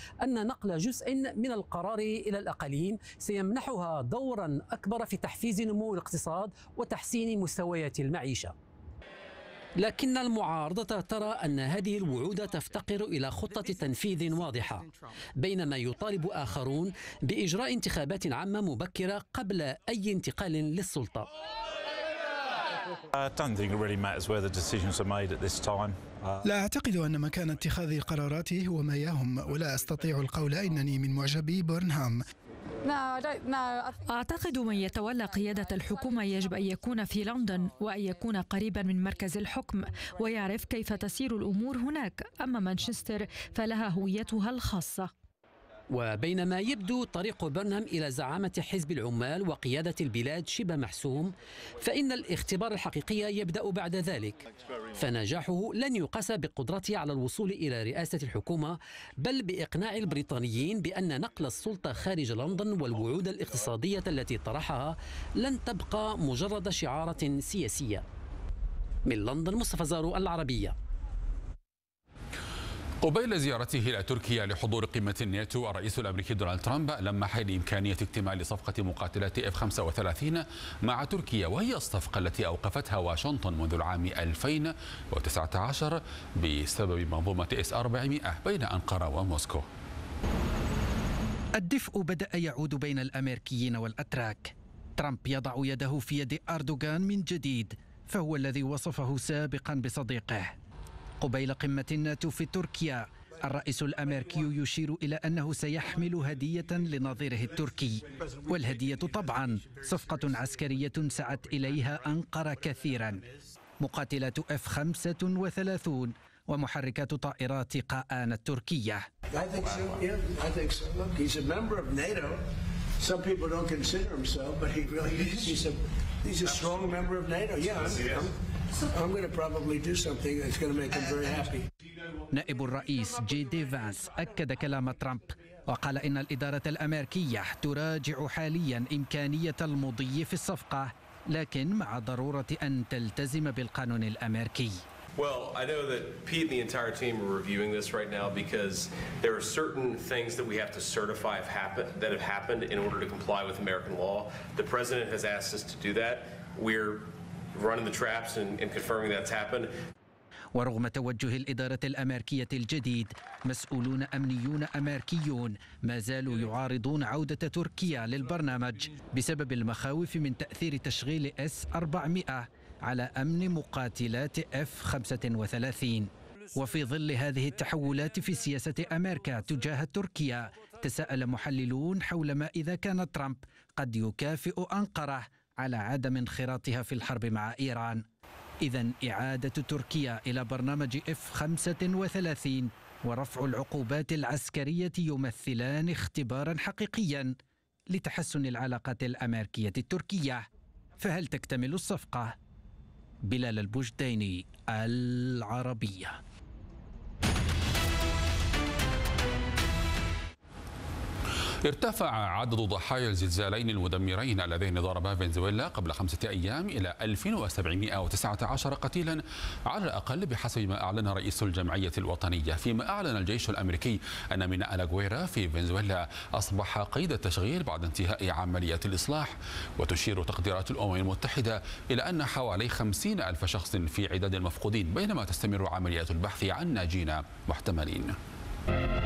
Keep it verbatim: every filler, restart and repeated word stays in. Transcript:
أن نقل جزء من القرار إلى الأقاليم سيمنحها دورا أكبر في تحفيز نمو الاقتصاد وتحسين مستويات المعيشة. لكن المعارضة ترى أن هذه الوعود تفتقر إلى خطة تنفيذ واضحة، بينما يطالب آخرون بإجراء انتخابات عامة مبكرة قبل أي انتقال للسلطة. لا أعتقد أن مكان اتخاذ قراراته هو ما يهم، ولا أستطيع القول إنني من معجبي بورنهام. أعتقد من يتولى قيادة الحكومة يجب أن يكون في لندن وأن يكون قريبا من مركز الحكم ويعرف كيف تسير الأمور هناك. أما مانشستر فلها هويتها الخاصة. وبينما يبدو طريق بورنهام إلى زعامة حزب العمال وقيادة البلاد شبه محسوم، فإن الاختبار الحقيقي يبدأ بعد ذلك، فنجاحه لن يقاس بقدرته على الوصول إلى رئاسة الحكومة، بل بإقناع البريطانيين بأن نقل السلطة خارج لندن والوعود الاقتصادية التي طرحها لن تبقى مجرد شعارات سياسية. من لندن مصطفى زارو، العربية. قبيل زيارته إلى تركيا لحضور قمة الناتو، الرئيس الأمريكي دونالد ترامب لمح لإمكانية اكتمال صفقة مقاتلات إف خمسة وثلاثين مع تركيا، وهي الصفقة التي أوقفتها واشنطن منذ العام ألفين وتسعة عشر بسبب منظومة إس أربعمائة بين أنقرة وموسكو. الدفء بدأ يعود بين الأمريكيين والأتراك. ترامب يضع يده في يد أردوغان من جديد، فهو الذي وصفه سابقا بصديقه. قبيل قمة الناتو في تركيا، الرئيس الأمريكي يشير إلى أنه سيحمل هدية لنظيره التركي، والهدية طبعا صفقة عسكرية سعت إليها أنقرة كثيرا، مقاتلات إف خمسة وثلاثين ومحركات طائرات قاآن التركية. Some people don't consider him so, but he really is. He's a he's a strong member of NATO. Yeah, I'm, I'm going to probably do something that's going to make him very happy. نائب الرئيس جي دي فانس أكد كلام ترامب وقال إن الإدارة الأمريكية تراجع حاليا إمكانية المضي في الصفقة، لكن مع ضرورة أن تلتزم بالقانون الأمريكي. Well, I know that Pete and the entire team are reviewing this right now because there are certain things that we have to certify have happened, that have happened in order to comply with American law. The president has asked us to do that. We're running the traps and, and confirming that's happened. ورغم توجه الإدارة الأمريكية الجديد، مسؤولون أمنيون أمريكيون ما زالوا يعارضون عودة تركيا للبرنامج بسبب المخاوف من تأثير تشغيل إس أربعمائة على أمن مقاتلات إف خمسة وثلاثين. وفي ظل هذه التحولات في سياسة أمريكا تجاه تركيا، تساءل محللون حول ما إذا كان ترامب قد يكافئ أنقرة على عدم انخراطها في الحرب مع إيران. إذن إعادة تركيا إلى برنامج إف خمسة وثلاثين ورفع العقوبات العسكرية يمثلان اختبارا حقيقيا لتحسن العلاقات الأمريكية التركية. فهل تكتمل الصفقة؟ بلال البجديني، العربية. ارتفع عدد ضحايا الزلزالين المدمرين اللذين ضربا فنزويلا قبل خمسة أيام إلى ألف وسبعمائة وتسعة عشر قتيلا على الأقل بحسب ما أعلن رئيس الجمعية الوطنية، فيما أعلن الجيش الأمريكي أن ميناء لاغويرا في فنزويلا أصبح قيد التشغيل بعد انتهاء عمليات الإصلاح. وتشير تقديرات الأمم المتحدة إلى أن حوالي خمسين ألف شخص في عداد المفقودين، بينما تستمر عمليات البحث عن ناجين محتملين.